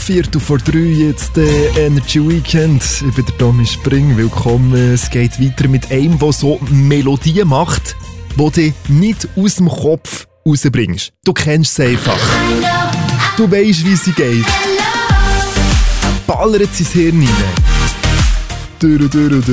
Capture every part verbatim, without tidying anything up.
Viertel vor drei, jetzt der Energy Weekend. Ich bin der Tommy Spring, willkommen. Es geht weiter mit einem, der so Melodien macht, die dich nicht aus dem Kopf rausbringst. Du kennst es einfach. Du weisst, wie sie geht. Ballert sie ins Hirn rein.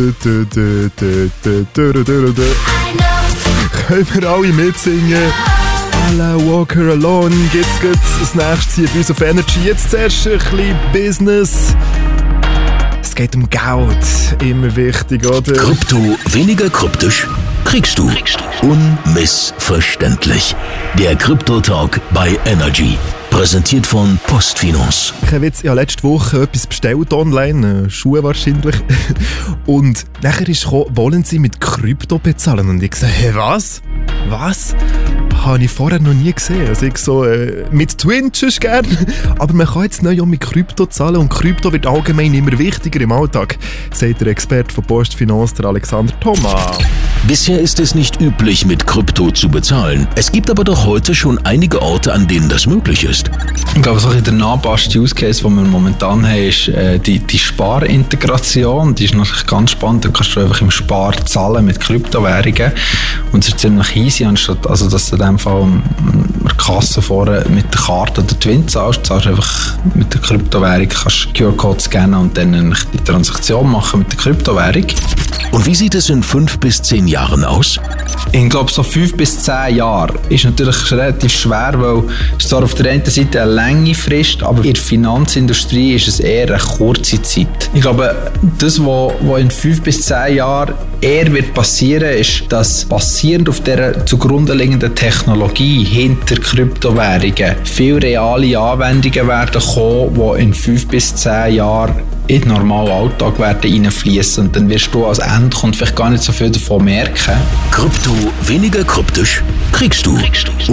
Können wir alle mitsingen? Alla Walker Alone gibt's gut. Das nächste hier bei uns auf Energy. Jetzt zuerst ein bisschen Business. Es geht um Geld. Immer wichtig, oder? Krypto weniger kryptisch kriegst du. Kriegst du. Unmissverständlich. Der Krypto-Talk bei Energy. Präsentiert von Postfinance. Kein Witz, ich habe letzte Woche etwas bestellt online, Schuhe wahrscheinlich. Und nachher ist gekommen, wollen Sie mit Krypto bezahlen? Und ich gesagt, hey, was? Was? Habe ich vorher noch nie gesehen. Also ich so, äh, mit Twinch ist gern. Aber man kann jetzt neu auch mit Krypto zahlen und Krypto wird allgemein immer wichtiger im Alltag, sagt der Experte von Postfinance, der Alexander Thomas. Bisher ist es nicht üblich, mit Krypto zu bezahlen. Es gibt aber doch heute schon einige Orte, an denen das möglich ist. Ich glaube, so der nahbarste Use Case, den wir momentan haben, ist äh, die, die Sparintegration. Die ist natürlich ganz spannend. Da kannst du einfach im Spar zahlen mit Kryptowährungen. Und es ist ziemlich easy, anstatt also, dass du in dem Fall an der Kasse vorne mit der Karte oder Twin zahlst. Du zahlst einfach mit der Kryptowährung, kannst Q R-Code scannen und dann die Transaktion machen mit der Kryptowährung. Und wie sieht es in fünf bis zehn Jahren aus? Ich glaube, so fünf bis zehn Jahre ist natürlich relativ schwer, weil es zwar auf der einen Seite eine lange Frist, aber in der Finanzindustrie ist es eher eine kurze Zeit. Ich glaube, das, was in fünf bis zehn Jahren eher wird passieren, ist, dass basierend auf der zugrunde liegenden Technologie hinter Kryptowährungen viele reale Anwendungen werden kommen, die in fünf bis zehn Jahren in den normalen Alltag werden reinfließen. Und dann wirst du als Endkunde vielleicht gar nicht so viel davon merken. Krypto weniger kryptisch kriegst du. Kriegst du.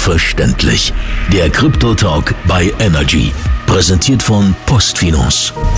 Unmissverständlich. Der Krypto-Talk bei Energy. Präsentiert von Postfinance.